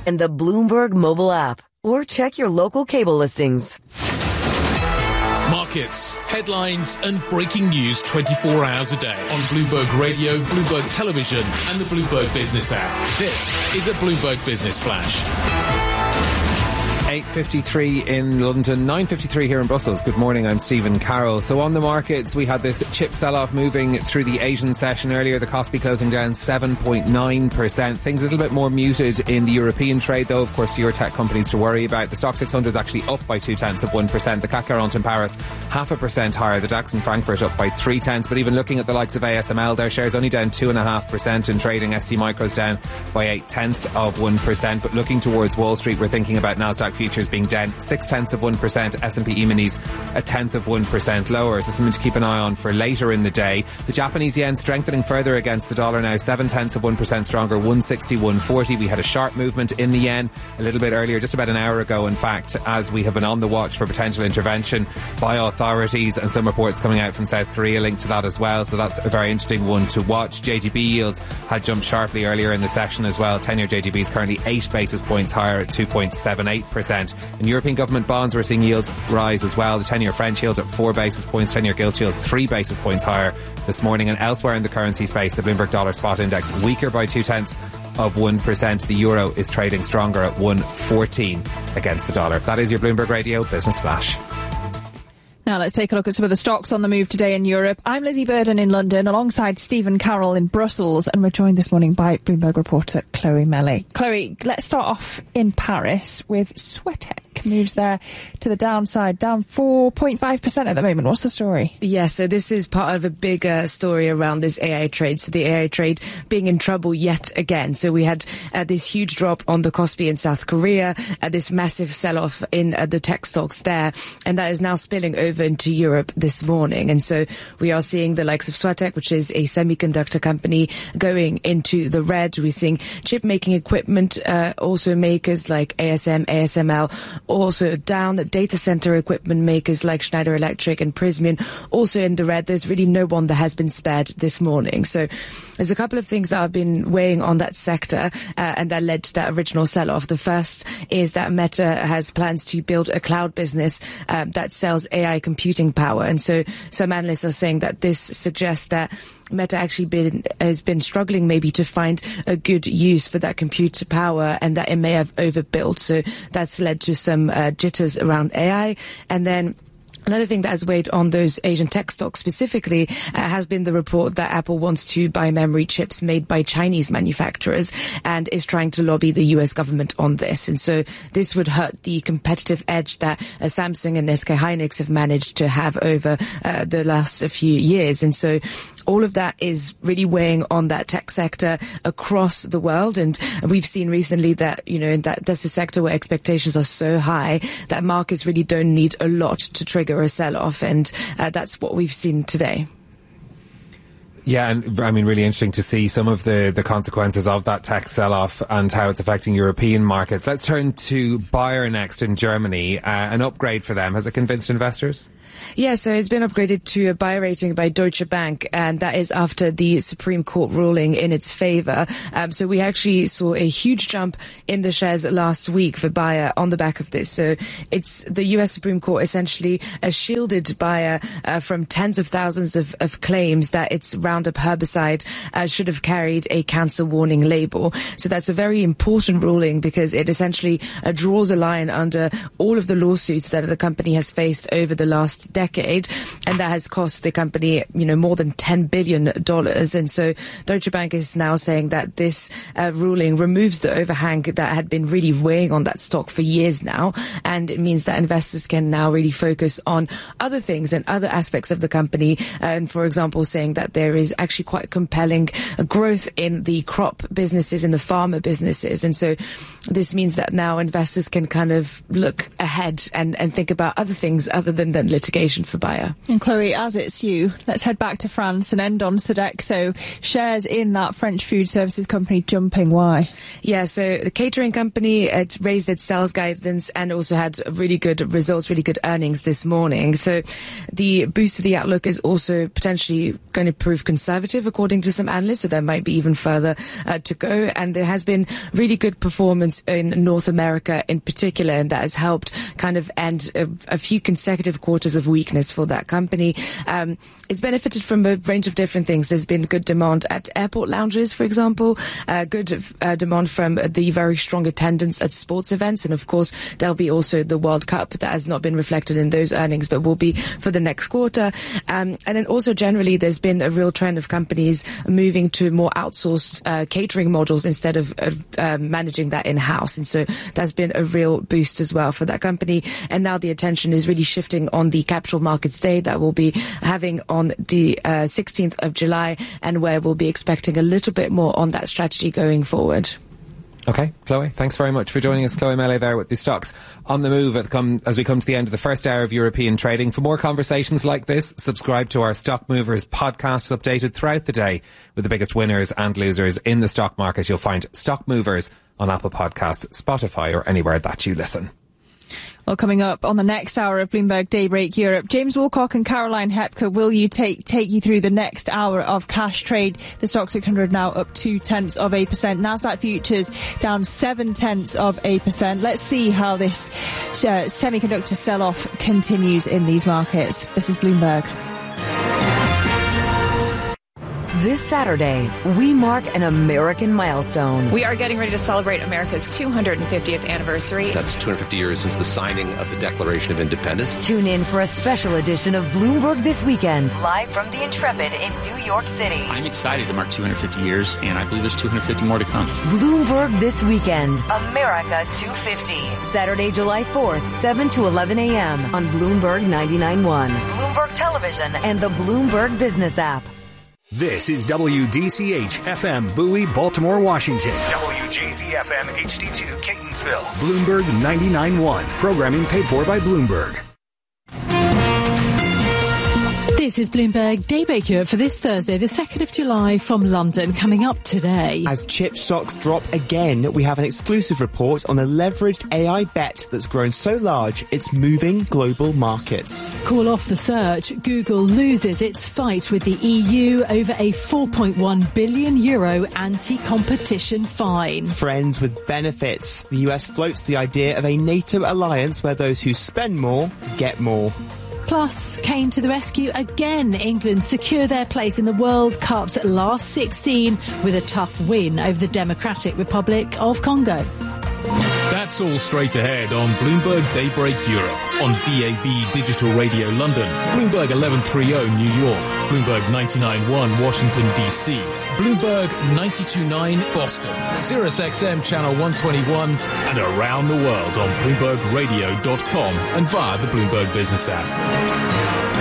and the Bloomberg mobile app, or check your local cable listings. Markets, headlines and breaking news 24 hours a day on Bloomberg Radio, Bloomberg Television and the Bloomberg Business app. This is a Bloomberg Business Flash. 8:53 in London, 9:53 here in Brussels. Good morning, I'm Stephen Carroll. So on the markets, we had this chip sell-off moving through the Asian session earlier. The Kospi closing down 7.9%. Things a little bit more muted in the European trade, though. Of course, fewer tech companies to worry about. The Stock 600 is actually up by 0.2%. The CAC 40 in Paris, 0.5% higher. The DAX in Frankfurt up by 0.3. But even looking at the likes of ASML, their shares only down 2.5% in trading. ST Micro's down by 0.8%. But looking towards Wall Street, we're thinking about Nasdaq futures being down 0.6%, S&P E-minis 0.1% lower. So something to keep an eye on for later in the day. The Japanese yen strengthening further against the dollar now, 0.7% stronger, 161.40. We had a sharp movement in the yen a little bit earlier, just about an hour ago, in fact, as we have been on the watch for potential intervention by authorities, and some reports coming out from South Korea linked to that as well. So that's a very interesting one to watch. JGB yields had jumped sharply earlier in the session as well. 10-year JGB is currently 8 basis points higher at 2.78%. In European government bonds, we're seeing yields rise as well. The 10-year French yield up 4 basis points, 10-year gilt yields 3 basis points higher this morning. And elsewhere in the currency space, the Bloomberg Dollar Spot Index weaker by 0.2%. The euro is trading stronger at 1.14 against the dollar. That is your Bloomberg Radio Business Flash. Now let's take a look at some of the stocks on the move today in Europe. I'm Lizzie Burden in London alongside Stephen Carroll in Brussels, and we're joined this morning by Bloomberg reporter Chloe Melly. Chloe, let's start off in Paris with Sweatec. Moves there to the downside, down 4.5% at the moment. What's the story? Yeah, so this is part of a bigger story around this AI trade. So the AI trade being in trouble yet again. So we had this huge drop on the Kospi in South Korea, this massive sell-off in the tech stocks there, and that is now spilling over into Europe this morning. And so we are seeing the likes of Sweatec, which is a semiconductor company, going into the red. We're seeing chip-making equipment, also makers like ASM, ASML, also down. The data center equipment makers like Schneider Electric and Prysmian also in the red. There's really no one that has been spared this morning. So there's a couple of things that have been weighing on that sector and that led to that original sell-off. The first is that Meta has plans to build a cloud business that sells AI computing power. And so some analysts are saying that this suggests that Meta actually has been struggling maybe to find a good use for that computer power, and that it may have overbuilt. So that's led to some jitters around AI. And then another thing that has weighed on those Asian tech stocks specifically has been the report that Apple wants to buy memory chips made by Chinese manufacturers and is trying to lobby the US government on this. And so this would hurt the competitive edge that Samsung and SK Hynix have managed to have over the last few years. And so all of that is really weighing on that tech sector across the world. And we've seen recently that, you know, that's a sector where expectations are so high that markets really don't need a lot to trigger a sell-off. And that's what we've seen today. Yeah, and I mean, really interesting to see some of the consequences of that tech sell-off and how it's affecting European markets. Let's turn to Bayer next in Germany. An upgrade for them. Has it convinced investors? Yeah, so it's been upgraded to a buy rating by Deutsche Bank, and that is after the Supreme Court ruling in its favour. So we actually saw a huge jump in the shares last week for Bayer on the back of this. So it's the US Supreme Court essentially shielded Bayer from tens of thousands of claims that its Roundup herbicide should have carried a cancer warning label. So that's a very important ruling because it essentially draws a line under all of the lawsuits that the company has faced over the last decade, and that has cost the company, you know, more than $10 billion. And so Deutsche Bank is now saying that this ruling removes the overhang that had been really weighing on that stock for years now, and it means that investors can now really focus on other things and other aspects of the company, and for example saying that there is actually quite compelling growth in the crop businesses and the pharma businesses. And so this means that now investors can kind of look ahead and think about other things other than litigation for Bayer. And Chloe, as it's you, let's head back to France and end on Sodexo. Shares in that French food services company jumping. Why? Yeah, so the catering company, it raised its sales guidance and also had really good results, really good earnings this morning. So the boost to the outlook is also potentially going to prove conservative, according to some analysts, so there might be even further to go. And there has been really good performance in North America in particular, and that has helped kind of end a few consecutive quarters of weakness for that company. It's benefited from a range of different things. There's been good demand at airport lounges, for example, good demand from the very strong attendance at sports events, and of course there'll be also the World Cup that has not been reflected in those earnings, but will be for the next quarter. And then also generally there's been a real trend of companies moving to more outsourced catering models instead of managing that in-house, and so that's been a real boost as well for that company. And now the attention is really shifting on the Capital Markets Day that we'll be having on the 16th of July, and where we'll be expecting a little bit more on that strategy going forward. Okay, Chloe, thanks very much for joining us. Chloe Melly there with the stocks on the move as we come to the end of the first hour of European trading. For more conversations like this, subscribe to our Stock Movers podcasts updated throughout the day with the biggest winners and losers in the stock market. You'll find Stock Movers on Apple Podcasts, Spotify or anywhere that you listen. Well, coming up on the next hour of Bloomberg Daybreak Europe, James Woolcock and Caroline Hepker will take you through the next hour of cash trade. The Stoxx 600 now up 0.2%. Nasdaq futures down 0.7%. Let's see how this semiconductor sell-off continues in these markets. This is Bloomberg. This Saturday, we mark an American milestone. We are getting ready to celebrate America's 250th anniversary. That's 250 years since the signing of the Declaration of Independence. Tune in for a special edition of Bloomberg This Weekend, live from the Intrepid in New York City. I'm excited to mark 250 years, and I believe there's 250 more to come. Bloomberg This Weekend, America 250. Saturday, July 4th, 7 to 11 a.m. on Bloomberg 99.1, Bloomberg Television, and the Bloomberg Business app. This is WDCH FM Bowie, Baltimore, Washington. WJZ FM HD2 Catonsville. Bloomberg 99.1. Programming paid for by Bloomberg. This is Bloomberg Daybreak Europe for this Thursday, the 2nd of July from London. Coming up today. As chip stocks drop again, we have an exclusive report on the leveraged AI bet that's grown so large it's moving global markets. Call off the search. Google loses its fight with the EU over a €4.1 billion anti-competition fine. Friends with benefits. The US floats the idea of a NATO alliance where those who spend more get more. Plus, came to the rescue again. England secure their place in the World Cup's last 16 with a tough win over the Democratic Republic of Congo. That's all straight ahead on Bloomberg Daybreak Europe, on DAB Digital Radio London, Bloomberg 1130 New York, Bloomberg 99.1 Washington DC, Bloomberg 92.9 Boston, Sirius XM Channel 121, and around the world on BloombergRadio.com and via the Bloomberg Business app.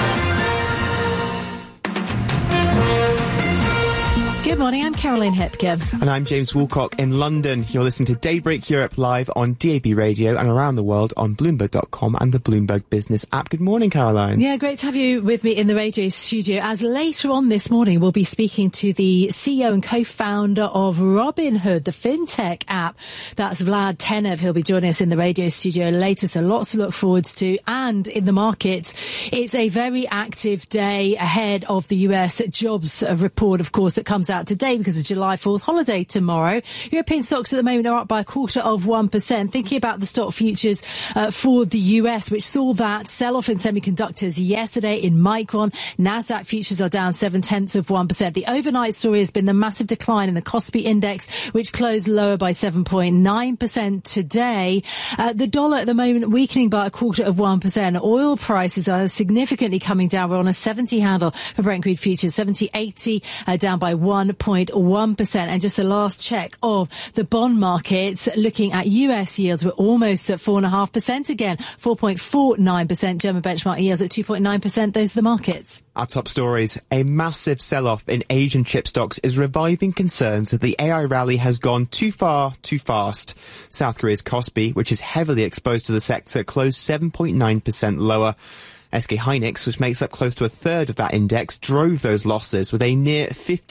Good morning, I'm Caroline Hepker. And I'm James Woolcock in London. You're listening to Daybreak Europe live on DAB Radio and around the world on Bloomberg.com and the Bloomberg Business app. Good morning, Caroline. Yeah, great to have you with me in the radio studio, as later on this morning we'll be speaking to the CEO and co-founder of Robinhood, the fintech app. That's Vlad Tenev. He'll be joining us in the radio studio later, so lots to look forward to. And in the markets, it's a very active day ahead of the US jobs report, of course, that comes out today because it's July 4th holiday tomorrow. European stocks at the moment are up by 0.25%. Thinking about the stock futures for the US, which saw that sell-off in semiconductors yesterday in Micron. Nasdaq futures are down 0.7%. The overnight story has been the massive decline in the Kospi index, which closed lower by 7.9% today. The dollar at the moment weakening by 0.25%. Oil prices are significantly coming down. We're on a 70 handle for Brent crude futures, 70.80, down by 1.1%. And just the last check of the bond markets, looking at US yields, we're almost at 4.5% again, 4.49%. German benchmark yields at 2.9%. Those are the markets. Our top stories. A massive sell-off in Asian chip stocks is reviving concerns that the AI rally has gone too far, too fast. South Korea's Kospi, which is heavily exposed to the sector, closed 7.9% lower. SK Hynix, which makes up close to a third of that index, drove those losses with a near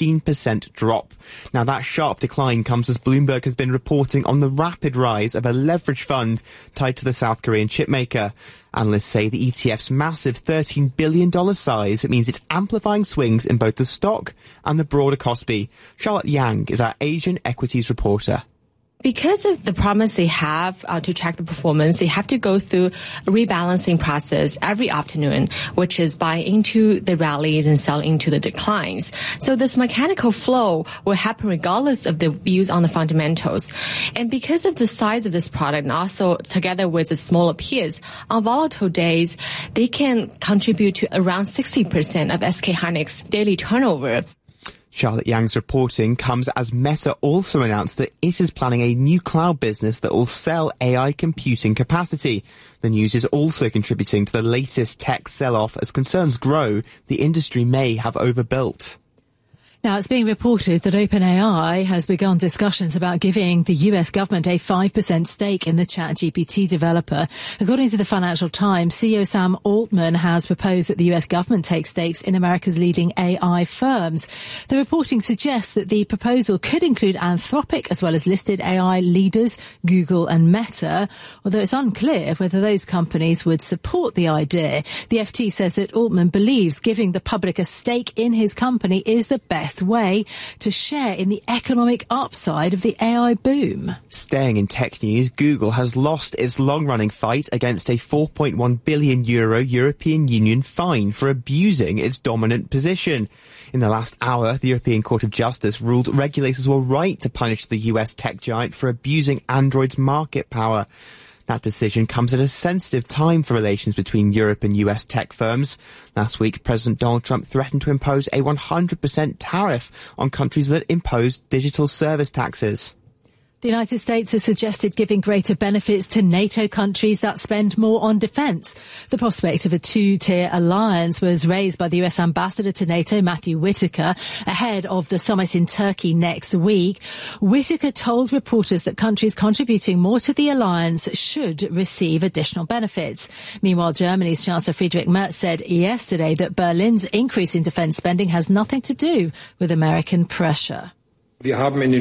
15% drop. Now, that sharp decline comes as Bloomberg has been reporting on the rapid rise of a leveraged fund tied to the South Korean chipmaker. Analysts say the ETF's massive $13 billion size means it's amplifying swings in both the stock and the broader Kospi. Charlotte Yang is our Asian equities reporter. Because of the promise they have to track the performance, they have to go through a rebalancing process every afternoon, which is buy into the rallies and sell into the declines. So this mechanical flow will happen regardless of the views on the fundamentals. And because of the size of this product, and also together with the smaller peers, on volatile days, they can contribute to around 60% of SK Hynix daily turnover. Charlotte Yang's reporting comes as Meta also announced that it is planning a new cloud business that will sell AI computing capacity. The news is also contributing to the latest tech sell-off as concerns grow the industry may have overbuilt. Now, it's being reported that OpenAI has begun discussions about giving the US government a 5% stake in the ChatGPT developer. According to the Financial Times, CEO Sam Altman has proposed that the US government take stakes in America's leading AI firms. The reporting suggests that the proposal could include Anthropic as well as listed AI leaders, Google and Meta, although it's unclear whether those companies would support the idea. The FT says that Altman believes giving the public a stake in his company is the best way to share in the economic upside of the AI boom. Staying in tech news, Google has lost its long-running fight against a €4.1 billion European Union fine for abusing its dominant position. In the last hour, the European Court of Justice ruled regulators were right to punish the US tech giant for abusing Android's market power. That decision comes at a sensitive time for relations between Europe and US tech firms. Last week, President Donald Trump threatened to impose a 100% tariff on countries that impose digital service taxes. The United States has suggested giving greater benefits to NATO countries that spend more on defence. The prospect of a two-tier alliance was raised by the US ambassador to NATO, Matthew Whitaker, ahead of the summit in Turkey next week. Whitaker told reporters that countries contributing more to the alliance should receive additional benefits. Meanwhile, Germany's Chancellor Friedrich Merz said yesterday that Berlin's increase in defence spending has nothing to do with American pressure. In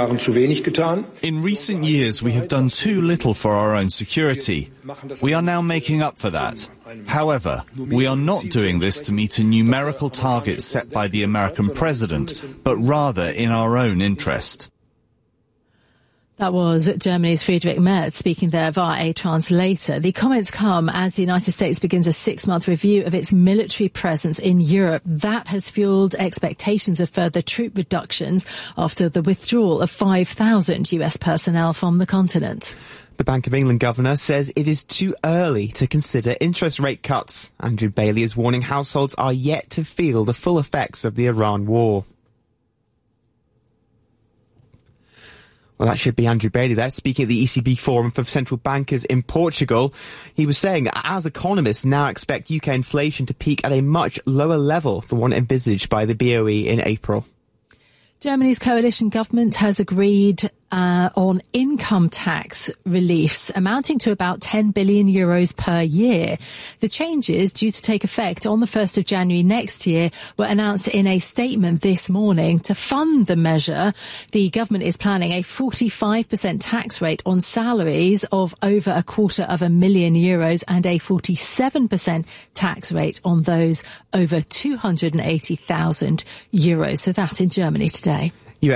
recent years, we have done too little for our own security. We are now making up for that. However, we are not doing this to meet a numerical target set by the American president, but rather in our own interest. That was Germany's Friedrich Merz speaking there via a translator. The comments come as the United States begins a 6-month review of its military presence in Europe. That has fueled expectations of further troop reductions after the withdrawal of 5,000 US personnel from the continent. The Bank of England governor says it is too early to consider interest rate cuts. Andrew Bailey is warning households are yet to feel the full effects of the Iran war. Well, that should be Andrew Bailey there, speaking at the ECB Forum for Central Bankers in Portugal. He was saying, as economists now expect UK inflation to peak at a much lower level than one envisaged by the BOE in April. Germany's coalition government has agreed on income tax reliefs amounting to about 10 billion euros per year. The changes, due to take effect on the 1st of January next year, were announced in a statement this morning. To fund the measure, the government is planning a 45% tax rate on salaries of over €250,000 and a 47% tax rate on those over €280,000. So that in Germany today. Yeah.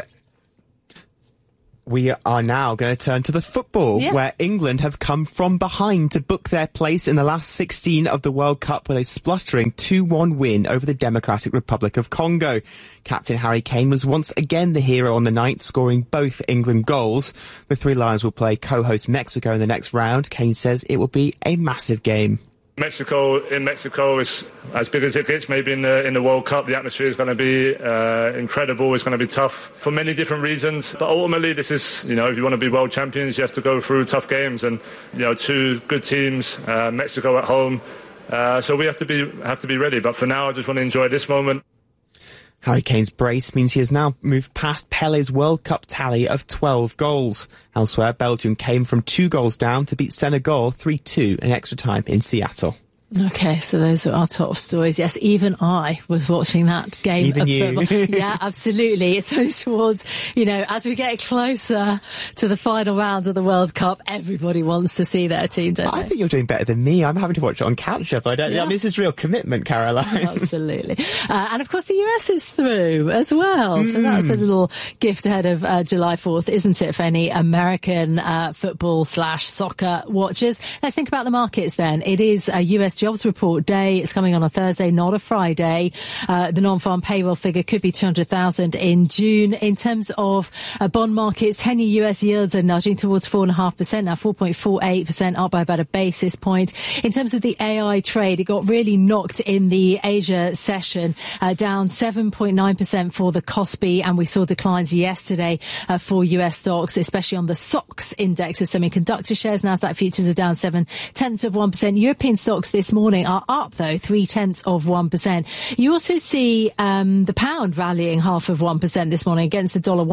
We are now going to turn to the football, where England have come from behind to book their place in the last 16 of the World Cup with a spluttering 2-1 win over the Democratic Republic of Congo. Captain Harry Kane was once again the hero on the night, scoring both England goals. The Three Lions will play co-host Mexico in the next round. Kane says it will be a massive game. Mexico is as big as it gets. Maybe in the World Cup, the atmosphere is going to be incredible. It's going to be tough for many different reasons. But ultimately, this is, if you want to be world champions, you have to go through tough games. And two good teams, Mexico at home. So we have to be ready. But for now, I just want to enjoy this moment. Harry Kane's brace means he has now moved past Pele's World Cup tally of 12 goals. Elsewhere, Belgium came from 2 goals down to beat Senegal 3-2 in extra time in Seattle. Okay, so those are our top stories. Yes, even I was watching that game even of you. football. Yeah, absolutely. It's only towards, as we get closer to the final round of the World Cup, everybody wants to see their team, don't they? I think you're doing better than me. I'm having to watch it on catch-up. This is real commitment, Caroline. Absolutely. And of course, the US is through as well. So that's a little gift ahead of July 4th, isn't it, for any American football/soccer watchers? Let's think about the markets then. It is a US jobs report day. It's coming on a Thursday, not a Friday. The non-farm payroll figure could be 200,000 in June. In terms of bond markets, 10-year US yields are nudging towards 4.5%, now 4.48%, up by about a basis point. In terms of the AI trade, it got really knocked in the Asia session, down 7.9% for the Kospi, and we saw declines yesterday for US stocks, especially on the SOX index of semiconductor shares. Nasdaq futures are down 0.7%. European stocks this morning are up, though, 0.3%. You also see the pound rallying 0.5% this morning against the dollar,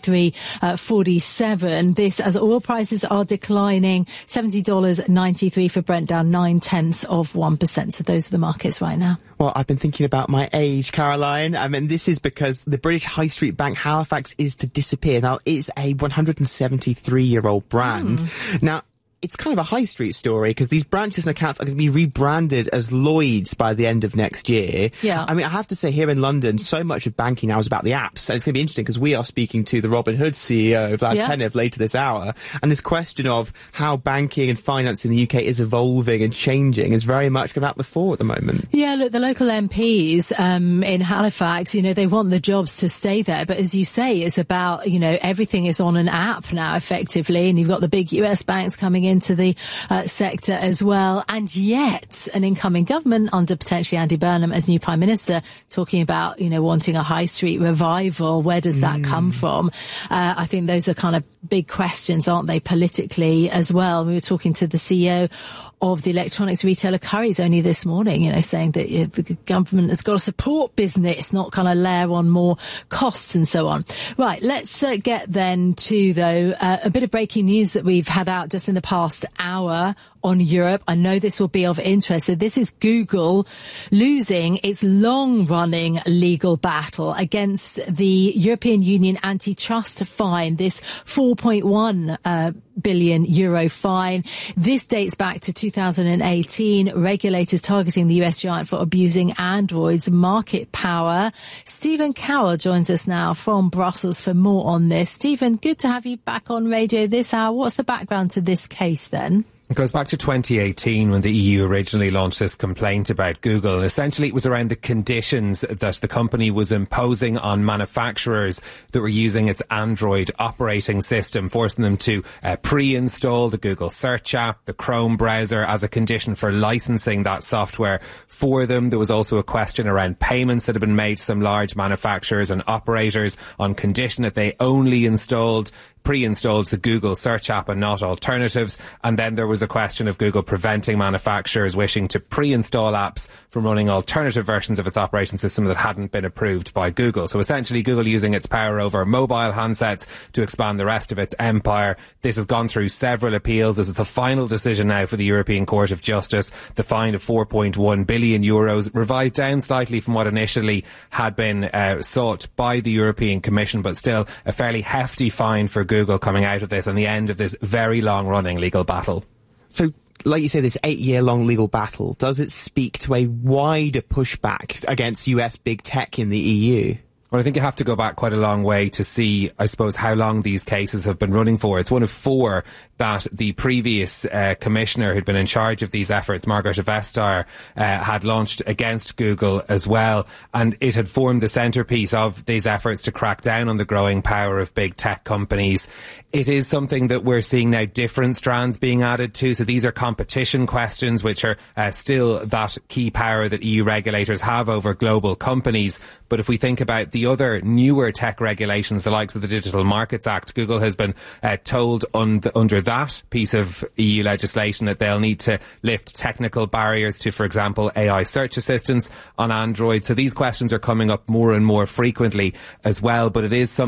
133.47. This as oil prices are declining, $70.93 for Brent, down 0.9%. So those are the markets right now. Well, I've been thinking about my age, Caroline. This is because the British High Street bank Halifax is to disappear. Now, it's a 173-year-old brand. Now, it's kind of a high street story because these branches and accounts are going to be rebranded as Lloyds by the end of next year. Yeah. I have to say, here in London, so much of banking now is about the apps. And it's going to be interesting because we are speaking to the Robinhood CEO, Vlad Tenev, later this hour. And this question of how banking and finance in the UK is evolving and changing is very much coming out the fore at the moment. Yeah, look, the local MPs in Halifax, they want the jobs to stay there. But as you say, it's about, everything is on an app now, effectively. And you've got the big US banks coming into the sector as well. And yet an incoming government under potentially Andy Burnham as new Prime Minister talking about, wanting a high street revival. Where does that come from? I think those are kind of big questions, aren't they, politically as well? We were talking to the CEO of the electronics retailer Currys only this morning, saying that the government has got to support business, not kind of layer on more costs and so on. Right, let's get then to, though, a bit of breaking news that we've had out just in the past hour on Europe. I know this will be of interest. So this is Google losing its long-running legal battle against the European Union antitrust fine, this 4.1 billion euro fine. This dates back to 2018. Regulators targeting the US giant for abusing Android's market power. Stephen Carroll joins us now from Brussels for more on this. Stephen, good to have you back on radio this hour. What's the background to this case then? It goes back to 2018 when the EU originally launched this complaint about Google. And essentially it was around the conditions that the company was imposing on manufacturers that were using its Android operating system, forcing them to pre-install the Google search app, the Chrome browser, as a condition for licensing that software for them. There was also a question around payments that had been made to some large manufacturers and operators on condition that they only pre-installed the Google search app and not alternatives. And then there was a question of Google preventing manufacturers wishing to pre-install apps from running alternative versions of its operating system that hadn't been approved by Google. So essentially Google using its power over mobile handsets to expand the rest of its empire. This has gone through several appeals. This is the final decision now for the European Court of Justice. The fine of 4.1 billion euros, revised down slightly from what initially had been sought by the European Commission, but still a fairly hefty fine for Google coming out of this and the end of this very long-running legal battle. So, like you say, this 8-year-long legal battle, does it speak to a wider pushback against US big tech in the EU? Well, I think you have to go back quite a long way to see, I suppose, how long these cases have been running for. It's one of 4 that the previous commissioner who'd been in charge of these efforts, Margrethe Vestager, had launched against Google as well. And it had formed the centrepiece of these efforts to crack down on the growing power of big tech companies. It is something that we're seeing now different strands being added to. So these are competition questions, which are still that key power that EU regulators have over global companies. But if we think about the other newer tech regulations, the likes of the Digital Markets Act, Google has been told under that piece of EU legislation that they'll need to lift technical barriers to, for example, AI search assistants on Android. So these questions are coming up more and more frequently as well. But it is something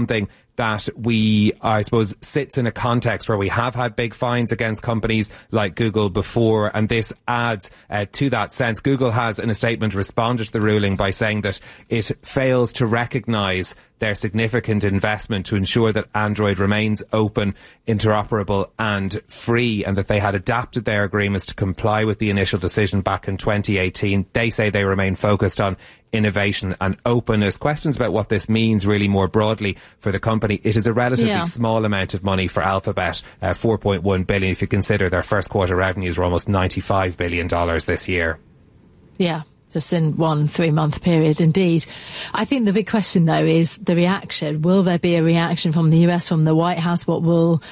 that we, I suppose, sits in a context where we have had big fines against companies like Google before, and this adds to that sense. Google has, in a statement, responded to the ruling by saying that it fails to recognise their significant investment to ensure that Android remains open, interoperable and free, and that they had adapted their agreements to comply with the initial decision back in 2018. They say they remain focused on innovation and openness. Questions about what this means really more broadly for the company. It is a relatively small amount of money for Alphabet, 4.1 billion, if you consider their first quarter revenues were almost $95 billion this year. Yeah. Just in 1 3-month period, indeed. I think the big question, though, is the reaction. Will there be a reaction from the US, from the White House? What will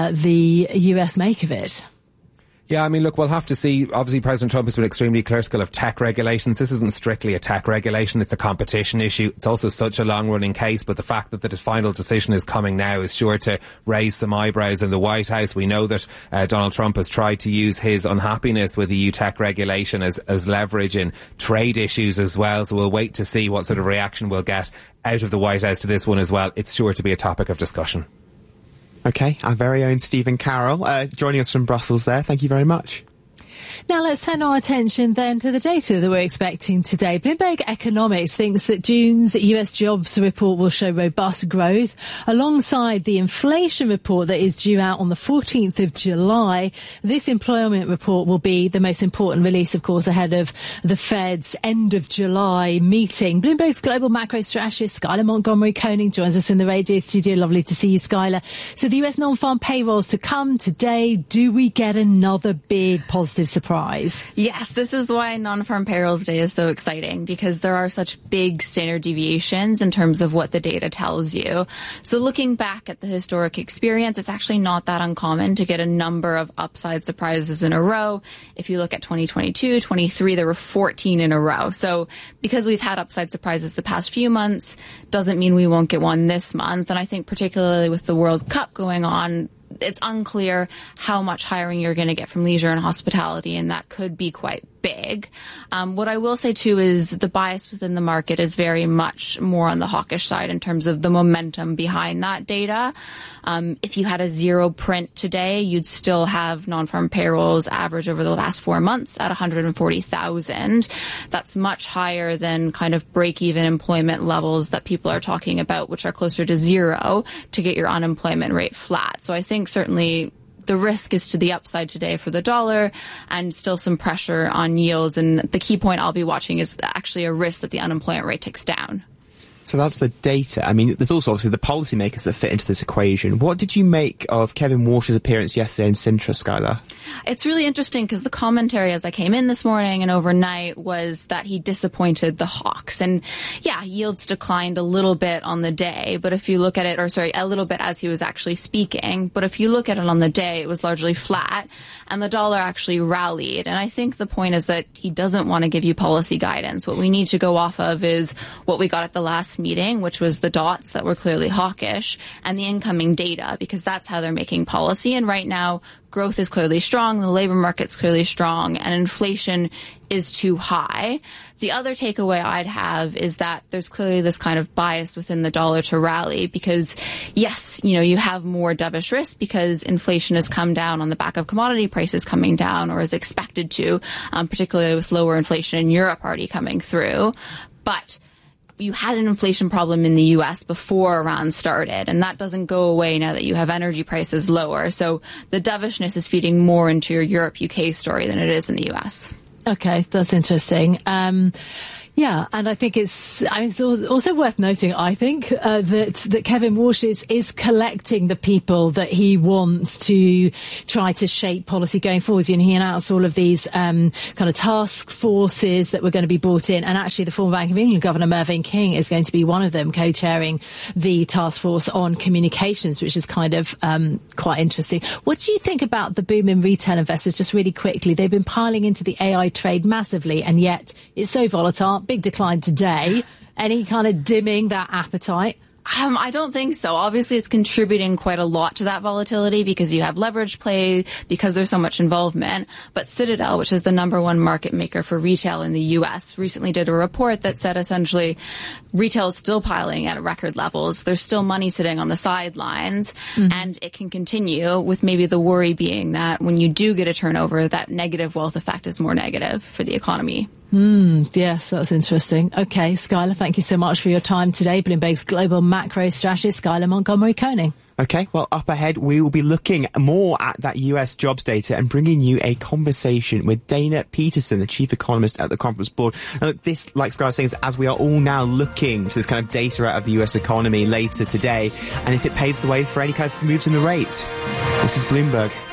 the US make of it? Yeah, I mean, look, we'll have to see. Obviously, President Trump has been extremely critical of tech regulations. This isn't strictly a tech regulation. It's a competition issue. It's also such a long-running case, but the fact that the final decision is coming now is sure to raise some eyebrows in the White House. We know that Donald Trump has tried to use his unhappiness with EU tech regulation as leverage in trade issues as well. So we'll wait to see what sort of reaction we'll get out of the White House to this one as well. It's sure to be a topic of discussion. Okay, our very own Stephen Carroll joining us from Brussels there. Thank you very much. Now let's turn our attention then to the data that we're expecting today. Bloomberg Economics thinks that June's US jobs report will show robust growth alongside the inflation report that is due out on the 14th of July. This employment report will be the most important release, of course, ahead of the Fed's end of July meeting. Bloomberg's global macro strategist, Skylar Montgomery-Koenig, joins us in the radio studio. Lovely to see you, Skylar. So the US non-farm payrolls to come today. Do we get another big positive surprise? Yes, this is why non-farm payrolls day is so exciting, because there are such big standard deviations in terms of what the data tells you. So looking back at the historic experience, it's actually not that uncommon to get a number of upside surprises in a row. If you look at 2022, 23, there were 14 in a row. So because we've had upside surprises the past few months, doesn't mean we won't get one this month. And I think particularly with the World Cup going on, it's unclear how much hiring you're going to get from leisure and hospitality, and that could be quite big. What I will say, too, is the bias within the market is very much more on the hawkish side in terms of the momentum behind that data. If you had a zero print today, you'd still have non-farm payrolls average over the last 4 months at 140,000. That's much higher than kind of break-even employment levels that people are talking about, which are closer to zero to get your unemployment rate flat. So I think certainly the risk is to the upside today for the dollar, and still some pressure on yields. And the key point I'll be watching is actually a risk that the unemployment rate ticks down. So that's the data. I mean, there's also obviously the policymakers that fit into this equation. What did you make of Kevin Walsh's appearance yesterday in Sintra, Skylar? It's really interesting because the commentary as I came in this morning and overnight was that he disappointed the hawks. And yeah, yields declined a little bit on the day, but if you look at it, a little bit as he was actually speaking, but if you look at it on the day, it was largely flat and the dollar actually rallied. And I think the point is that he doesn't want to give you policy guidance. What we need to go off of is what we got at the last meeting, which was the dots that were clearly hawkish, and the incoming data, because that's how they're making policy. And right now, growth is clearly strong, the labor market's clearly strong, and inflation is too high. The other takeaway I'd have is that there's clearly this kind of bias within the dollar to rally because, yes, you have more dovish risk because inflation has come down on the back of commodity prices coming down, or is expected to, particularly with lower inflation in Europe already coming through. But you had an inflation problem in the U.S. before Iran started, and that doesn't go away now that you have energy prices lower. So the dovishness is feeding more into your Europe-UK story than it is in the U.S. Okay, that's interesting. Yeah, and I think it's also worth noting, I think, that Kevin Walsh is collecting the people that he wants to try to shape policy going forward. He announced all of these kind of task forces that were going to be brought in, and actually the former Bank of England Governor Mervyn King is going to be one of them, co-chairing the task force on communications, which is kind of quite interesting. What do you think about the boom in retail investors, just really quickly? They've been piling into the AI trade massively, and yet it's so volatile. Big decline today. Any kind of dimming that appetite? I don't think so. Obviously, it's contributing quite a lot to that volatility because you have leverage play, because there's so much involvement. But Citadel, which is the number one market maker for retail in the U.S., recently did a report that said essentially retail is still piling at record levels. There's still money sitting on the sidelines, and it can continue, with maybe the worry being that when you do get a turnover, that negative wealth effect is more negative for the economy. Yes, that's interesting. Okay, Skylar, thank you so much for your time today. Bloomberg's global macro strategist, Skylar Montgomery-Koenig. Okay, well, up ahead, we will be looking more at that US jobs data and bringing you a conversation with Dana Peterson, the chief economist at the Conference Board. Now, look, this, like Skylar saying, is as we are all now looking to this kind of data out of the US economy later today, and if it paves the way for any kind of moves in the rates. This is Bloomberg.